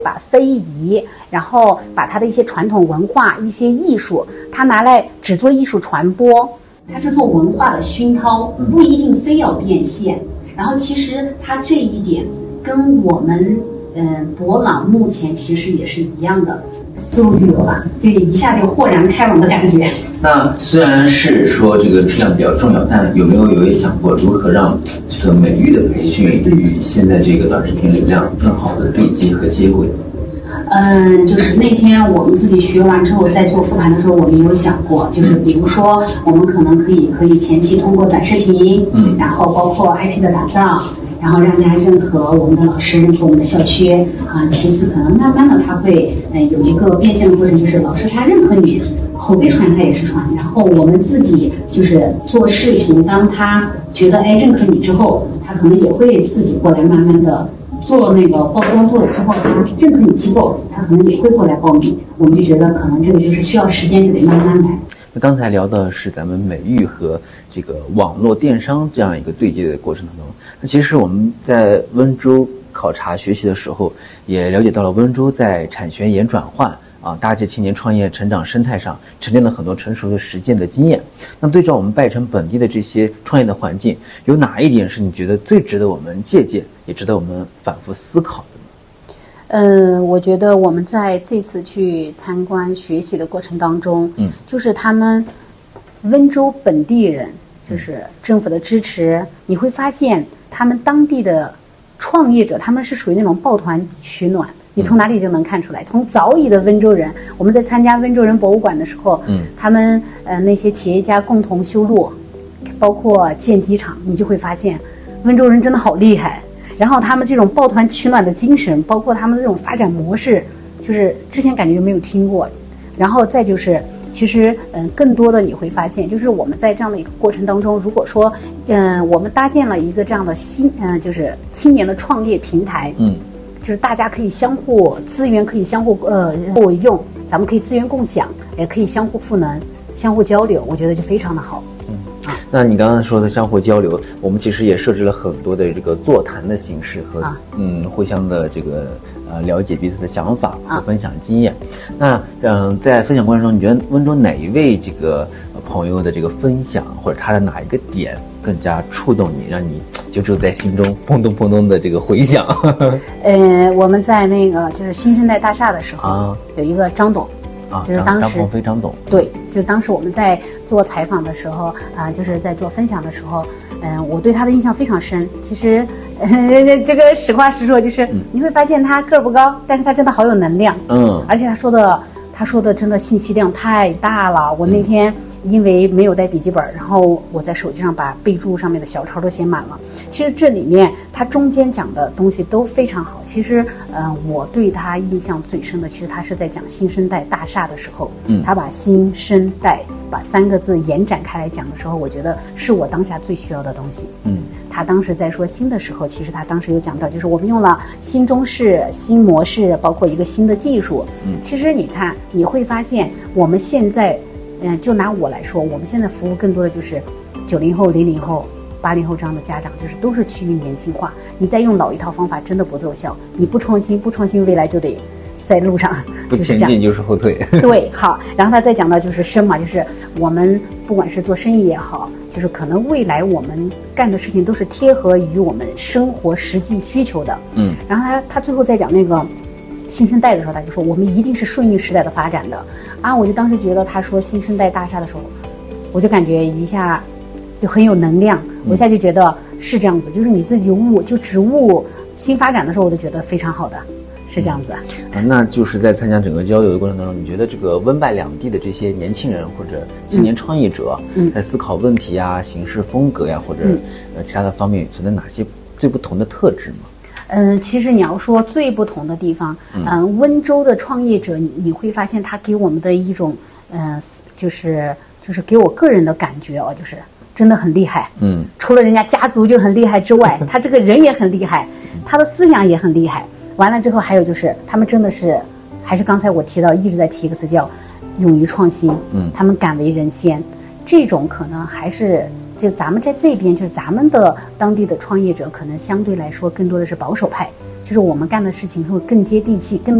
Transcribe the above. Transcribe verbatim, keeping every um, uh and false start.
把非遗，然后把它的一些传统文化、一些艺术，它拿来只做艺术传播，它是做文化的熏陶，不一定非要变现。然后其实它这一点跟我们嗯博朗目前其实也是一样的思路就有了，这一下就豁然开朗的感觉。 那虽然是说这个质量比较重要，但有没有有也想过如何让这个美育的培训与现在这个短视频流量更好的对接和接轨？ 嗯，就是那天我们自己学完之后，在做复盘的时候，我们有想过，就是比如说，我们可能可以可以前期通过短视频，嗯，然后包括 I P 的打造，然后让大家认可我们的老师，认可我们的校区啊。其次，可能慢慢的他会呃有一个变现的过程，就是老师他认可你，口碑传他也是传，然后我们自己就是做视频，当他觉得哎认可你之后，他可能也会自己过来慢慢的。做那个曝光做了之后，他认可你机构，他可能也会过来报名。我们就觉得可能这个就是需要时间，就得慢慢来。 那刚才聊的是咱们美育和这个网络电商这样一个对接的过程当中。那其实我们在温州考察学习的时候，也了解到了温州在产学研转换啊，搭建青年创业成长生态上沉淀了很多成熟的实践的经验。那么对照我们拜城本地的这些创业的环境，有哪一点是你觉得最值得我们借鉴，也值得我们反复思考的呢？ 嗯，我觉得我们在这次去参观学习的过程当中，嗯，就是他们温州本地人，就是政府的支持，嗯、你会发现他们当地的创业者，他们是属于那种抱团取暖。你从哪里就能看出来？从早已的温州人，我们在参加温州人博物馆的时候，嗯，他们呃那些企业家共同修路，包括建机场，你就会发现，温州人真的好厉害。然后他们这种抱团取暖的精神，包括他们这种发展模式，就是之前感觉就没有听过。然后再就是，其实嗯，更多的你会发现，就是我们在这样的一个过程当中，如果说嗯，我们搭建了一个这样的新嗯、呃，就是青年的创业平台，嗯。就是大家可以相互资源，可以相互呃互用，咱们可以资源共享，也可以相互赋能、相互交流，我觉得就非常的好。 嗯啊，那你刚刚说的相互交流，我们其实也设置了很多的这个座谈的形式和、啊、嗯互相的这个呃了解彼此的想法和分享经验。啊、那嗯，在分享过程中，你觉得温州哪一位这个朋友的这个分享，或者他的哪一个点更加触动你，让你就只有在心中砰咚砰咚的这个回响？ 呃，我们在那个就是新生代大厦的时候，啊、有一个张董。 啊， 就是当时张鹏飞张董， 对，就是当时我们在做采访的时候啊、呃，就是在做分享的时候，嗯、呃，我对他的印象非常深。其实，呃、这个实话实说，就是、嗯、你会发现他个儿不高，但是他真的好有能量，嗯，而且他说的他说的真的信息量太大了。我那天因为没有带笔记本，然后我在手机上把备注上面的小抄都写满了。其实这里面他中间讲的东西都非常好。其实，呃，我对他印象最深的，其实他是在讲新生代大厦的时候，嗯，他把新生代把三个字延展开来讲的时候，我觉得是我当下最需要的东西。嗯，他当时在说新的时候，其实他当时有讲到，就是我们用了新中式、新模式，包括一个新的技术。嗯，其实你看，你会发现我们现在。嗯，就拿我来说，我们现在服务更多的就是九零后、零零后、八零后这样的家长，就是都是趋于年轻化。你再用老一套方法，真的不奏效。你不创新，不创新，未来就得在路上不前进就是后退。 对，好，然后他再讲到就是生嘛，就是我们不管是做生意也好，就是可能未来我们干的事情都是贴合于我们生活实际需求的。嗯，然后他他最后再讲那个。新生代的时候，他就说我们一定是顺应时代的发展的啊！我就当时觉得他说新生代大厦的时候，我就感觉一下就很有能量，我一下就觉得是这样子，就是你自己悟就植物新发展的时候，我都觉得非常好的，是这样子。 啊，那就是在参加整个交流的过程当中，你觉得这个温拜两地的这些年轻人或者青年创业者，嗯，在思考问题啊、行事风格呀，或者呃其他的方面存在哪些最不同的特质吗？ 嗯，其实你要说最不同的地方，嗯、呃，温州的创业者，你你会发现他给我们的一种，嗯、呃，就是就是给我个人的感觉哦，就是真的很厉害。嗯，除了人家家族就很厉害之外，他这个人也很厉害，他的思想也很厉害。完了之后，还有就是他们真的是，还是刚才我提到一直在提一个词叫勇于创新。嗯，他们敢为人先，这种可能还是。就咱们在这边，就是咱们的当地的创业者，可能相对来说更多的是保守派，就就是我们干的事情会更接地气，更